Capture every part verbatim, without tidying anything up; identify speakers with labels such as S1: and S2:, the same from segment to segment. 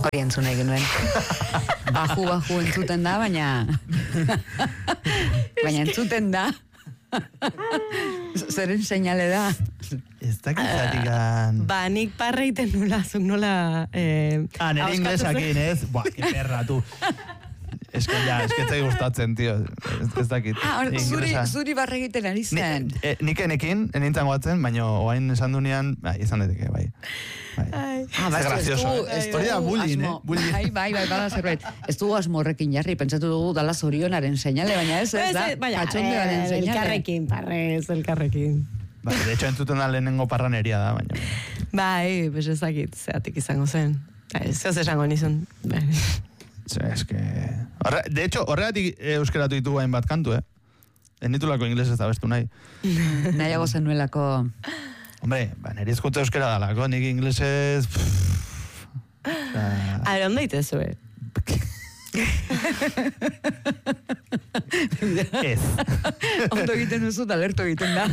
S1: Hori entzun egin nuen. Baju, baju entzuten da, baina... baina entzuten da. Zeren seinale da.
S2: Ez dakit zatikan...
S3: Ba, nik parra iten nula, zuk nola... Eh,
S2: ah, nire inglesakin, ez? Buah, que perra, tu. Ez que ja, ez que zai gustatzen, tio. Ez, ez dakit.
S1: Ah, or, zuri, zuri barra egiten ari zen.
S2: Ni, eh, nik enekin, enintzen guatzen, baina oain esan dunean, bai, izan daiteke, bai. Bai.
S1: Ah, ba,
S2: gracioso, eh? Hori da bullying, eh? Bullying.
S1: Bai, bai, bai, bada zerbait. Ez dugu asmorrekin jarri, pentsatu dugu dala zorionaren seinale, baina ez, ez da, katxondearen
S3: eh,
S1: seinale.
S3: Elkarrekin, parrez, elkarrekin.
S2: Bai, de hecho, entzuten da lehenengo parraneria da, baina...
S3: Bai, pues ezakit, zeatik izango zen. Ez ez esango nizun. Bai.
S2: Es que... Horre, de hecho, horregatik euskeratu ditugu hainbat kantu, eh? Enitulako inglés ez da bestu nahi.
S1: Nahiago zenuelako...
S2: Hombre, ba, nire izkuntza euskera dalako, nik inglesez...
S3: A ver, ondo itezu, eh?
S2: Ez.
S1: Ondo egiten duzu, talertu egiten da.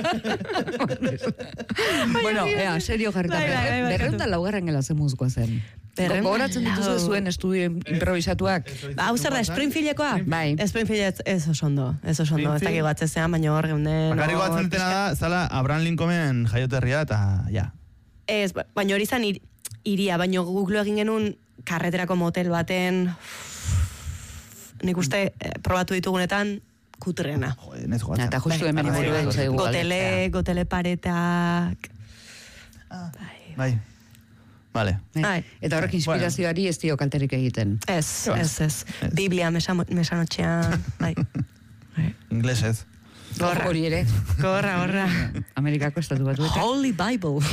S1: Bueno, ea, serio jarrita. Berreunda laugarren gela zen muzikoa zen. Gogoratzen dituzu zuen estudio improvisatuak.
S3: Ba, hau zer da, Springfieldekoa?
S1: Bai.
S3: Springfield ez oso ondo, ez oso ondo. Ez dakik batzezean, baina hor geunden...
S2: Bakarrik batzen dutena da, zala Abraham Lincolnen jaioterria eta ja.
S3: Ez, baina hori zan iria, baina Google egin genuen karreterako motel baten... Nik uste, probatu ditugunetan, kutrena.
S2: Joder, nez joatzen.
S1: Eta justu hemen iburu den zaigu.
S3: Gotele, gotele paretak...
S2: Bai. Vale.
S1: Eta horrek inspirazioari ez dio kalterik egiten.
S3: Ez, ez, ez. Biblia mesanotxean, bai.
S2: Inglés ez.
S1: Gorra. Hori ere.
S3: Gorra, gorra.
S1: Amerikako estatu batu.
S3: Holy Bible.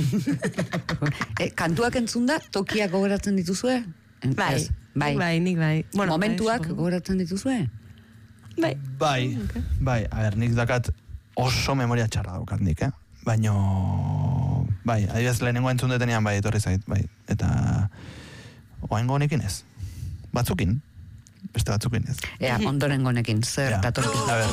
S1: Kantuak entzunda, tokiak gogoratzen dituzue?
S3: Bai.
S1: Bai,
S3: bai, nik bai.
S1: Momentuak gogoratzen dituzue?
S3: Bai.
S2: Bai, bai. A ber, nik dakat oso memoria txarra daukat nik, eh? Baina... Bai, adibidez lehenengo entzun detenean bai, etorri zait, bai. Eta... Oaingo honekin ez. Batzukin. Beste batzukin ez.
S1: Ea, ondoren gonekin, zer datorki.
S2: A ber.